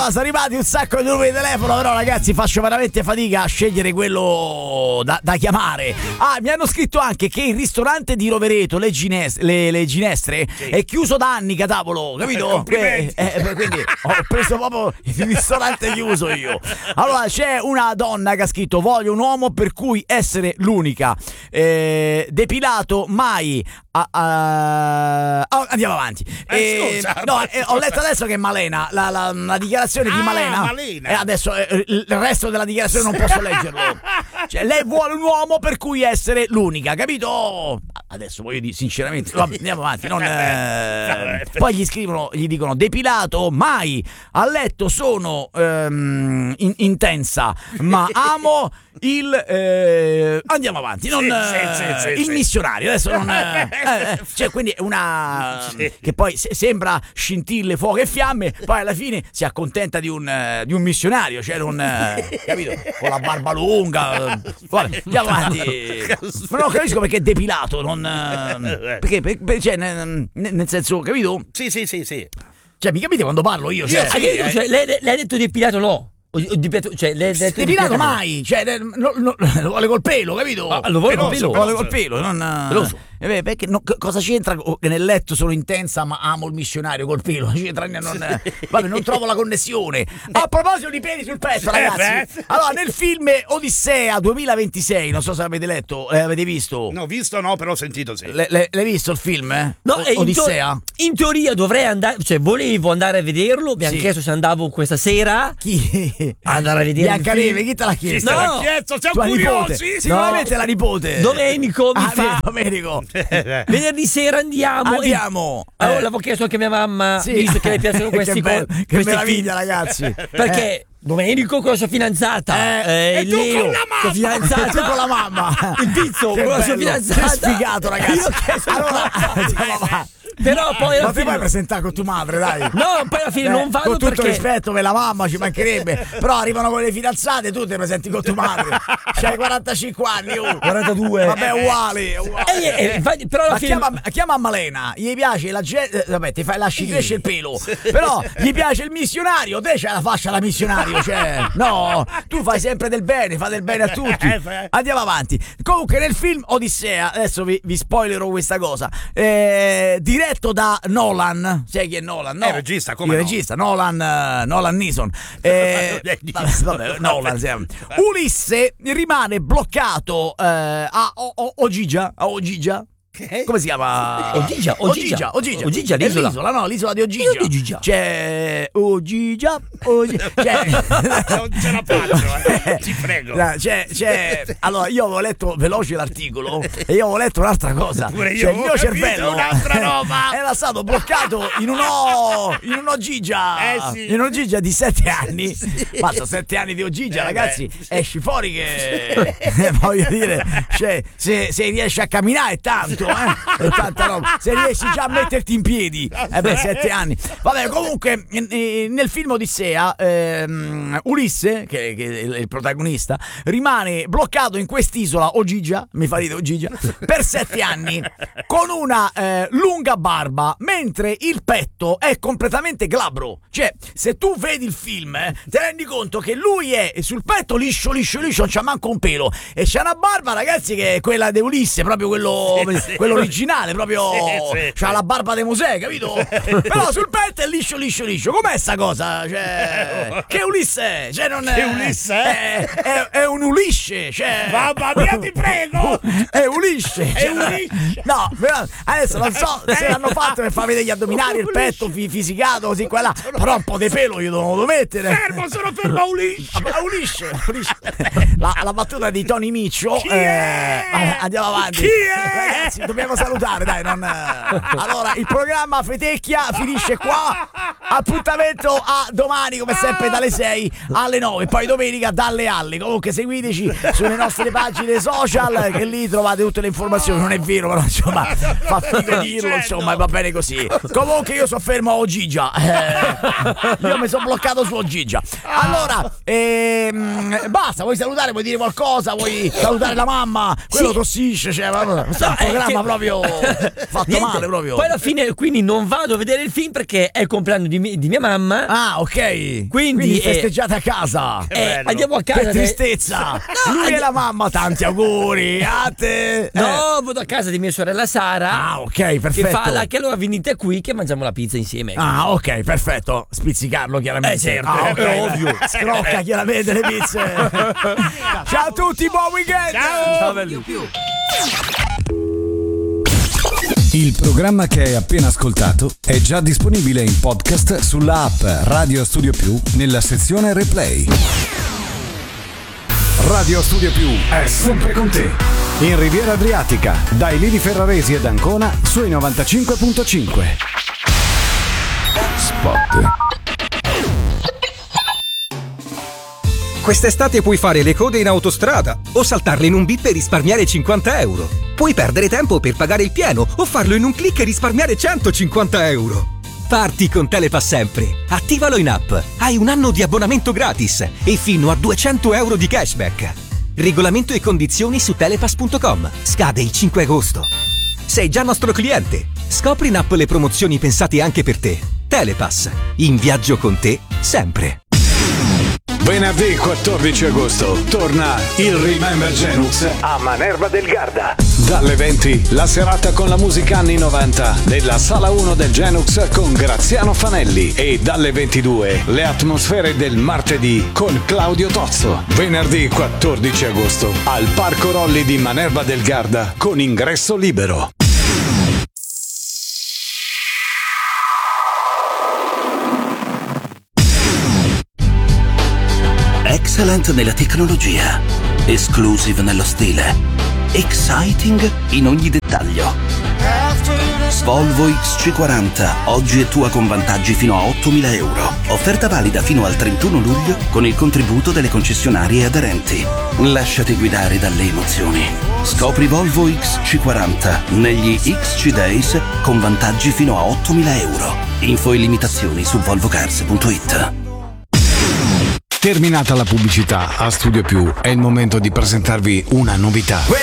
sono arrivati un sacco di numeri di telefono, però ragazzi faccio veramente fatica a scegliere quello da chiamare. Mi hanno scritto anche che il ristorante di Rovereto, le Ginestre, è chiuso da anni, catavolo, capito? Quindi ho preso proprio il ristorante chiuso io. Allora c'è una donna che ha scritto: voglio un uomo per cui essere l'unica, depilato mai. Andiamo avanti. Ho letto adesso che Malena, la dichiarazione di Malena. E adesso il resto della dichiarazione non posso leggerlo. Cioè, lei vuole un uomo per cui essere l'unica, capito? Adesso voglio dire sinceramente, andiamo avanti. Poi gli dicono: depilato mai, a letto sono intensa, ma amo il andiamo avanti, il missionario. Adesso cioè, quindi è una che poi sembra scintille, fuoco e fiamme, poi alla fine si accontenta di un missionario, cioè capito, con la barba lunga. Andiamo avanti. Ma non capisco perché è depilato, perché cioè, nel senso, capito? Sì. Cioè, mi capite quando parlo io? Cioè, cioè, lei ha detto depilato, no? Cioè, depilato mai, cioè lo vuole col pelo, capito? Lo vuole col pelo? Lo vuole col pelo, non perché cosa c'entra che nel letto sono intensa ma amo il missionario col pelo? Vabbè, non trovo la connessione. A proposito di peli sul petto, ragazzi, allora nel film Odissea 2026, non so se l'avete letto, avete visto? No, visto no, però ho sentito sì. L'hai visto il film? No, Odissea? In teoria dovrei andare, cioè volevo andare a vederlo, mi hanno chiesto se andavo questa sera. Chi? Andare a vedere Biancaneve, chi te l'ha chiesto? L'ha chiesto, siamo curiosi. Sicuramente la nipote. Domenico mi fa. Domenico. Venerdì sera andiamo. Allora l'avevo chiesto anche a mia mamma, visto che le piacciono questi che meraviglia, ragazzi. Perché Domenico con la sua fidanzata, e tu Leo con la mamma, tu con la mamma, il Pizzo con la sua fidanzata. Che sfigato, ragazzi. Allora andiamo avanti. Però poi ma ti puoi presentare con tua madre, dai. No, poi alla fine non vado, con tutto perché rispetto per la mamma, ci mancherebbe. Però arrivano con le fidanzate, tu ti presenti con tua madre. C'hai 45 anni, 42. Vabbè, uguali. Però alla fine chiama Malena, gli piace la gente, vabbè, lasci crescere il pelo. Però gli piace il missionario, te c'hai la fascia da missionario, cioè. No, tu fai sempre del bene, fai del bene a tutti. Andiamo avanti. Comunque nel film Odissea, adesso vi spoilerò questa cosa. Diretto da Nolan, sai chi è Nolan? No? Il regista, come il regista, Nolan Neeson. Vabbè, Nolan. Ulisse rimane bloccato a Ogigia. Come si chiama? Ogigia, l'isola, no, l'isola di Ogigia. C'è Ogigia. Non ce la faccio, ti prego. Allora, io avevo letto veloce l'articolo e io avevo letto un'altra cosa. Pure io, cioè, il mio cervello un'altra roba. era stato bloccato in un'Ogigia. Sì. In un'Ogigia di 7 anni. Fatto 7 anni di Ogigia, ragazzi, esci fuori che voglio dire, cioè, se riesci a camminare è tanto. È tanta roba. Se riesci già a metterti in piedi, 7 anni. Vabbè, comunque nel film Odissea Ulisse, che è il protagonista, rimane bloccato in quest'isola Ogigia, mi fa ridere Ogigia, per 7 anni con una lunga barba, mentre il petto è completamente glabro. Cioè, se tu vedi il film, ti rendi conto che lui è sul petto liscio, non c'ha manco un pelo, e c'ha una barba, ragazzi, che è quella di Ulisse, proprio quello originale, proprio c'ha la barba di Mosè, capito? Però sul petto è liscio. Com'è sta cosa? Cioè, che Ulisse è? Cioè, non che Ulisse è un Ulisse, cioè. Mamma mia, ti prego! È Ulisse. No, adesso non so se l'hanno fatto per far vedere gli addominali, il petto fisicato, così qua là. Però un po' di pelo io dovevo mettere. Sono fermo a Ulisse. La battuta di Tony Miccio. Andiamo avanti. Chi è? Ragazzi, dobbiamo salutare, dai. Allora, il programma Fetecchia finisce qua. Appuntamento a domani, come sempre, dalle 6 alle 9. Poi domenica dalle alle. Comunque seguiteci sulle nostre pagine social, che lì trovate tutte le informazioni. Non è vero, però insomma, fa figo dirlo, insomma, va bene così. Comunque io sono fermo a Ogigia. Io mi sono bloccato su Ogigia. Allora, basta, vuoi salutare, vuoi dire qualcosa? Vuoi salutare la mamma? Quello tossisce, cioè, questo è un programma proprio fatto male proprio. Poi alla fine quindi non vado a vedere il film perché è il compleanno di di mia mamma. Ah, ok. Quindi festeggiate a casa. Andiamo a casa. Che tristezza. Lui e la mamma, tanti auguri a te. No, vado a casa di mia sorella Sara. Ah, ok, perfetto. Che fa che allora venite qui che mangiamo la pizza insieme. Ah, ok, perfetto. Spizzicarlo chiaramente. Certo, okay, ovvio. Scrocca chiaramente le pizze. Ciao a tutti, buon weekend. Ciao. Il programma che hai appena ascoltato è già disponibile in podcast sulla app Radio Studio Più nella sezione Replay. Radio Studio Più è sempre con te. In Riviera Adriatica, dai lidi ferraresi ed Ancona sui 95.5. Spot. Quest'estate puoi fare le code in autostrada o saltarle in un bip e risparmiare 50 euro. Puoi perdere tempo per pagare il pieno o farlo in un click e risparmiare 150 euro. Parti con Telepass sempre. Attivalo in app. Hai un anno di abbonamento gratis e fino a 200 euro di cashback. Regolamento e condizioni su telepass.com. Scade il 5 agosto. Sei già nostro cliente. Scopri in app le promozioni pensate anche per te. Telepass. In viaggio con te sempre. Venerdì 14 agosto torna il Remember Genux a Manerva del Garda. Dalle 20 la serata con la musica anni 90 nella sala 1 del Genux con Graziano Fanelli e dalle 22 le atmosfere del martedì con Claudio Tozzo. Venerdì 14 agosto al Parco Rolli di Manerva del Garda con ingresso libero. Excellent nella tecnologia, exclusive nello stile, exciting in ogni dettaglio. Volvo XC40, oggi è tua con vantaggi fino a 8.000 euro. Offerta valida fino al 31 luglio con il contributo delle concessionarie aderenti. Lasciati guidare dalle emozioni. Scopri Volvo XC40 negli XC Days con vantaggi fino a 8.000 euro. Info e limitazioni su volvocars.it. Terminata la pubblicità, a Studio Più è il momento di presentarvi una novità.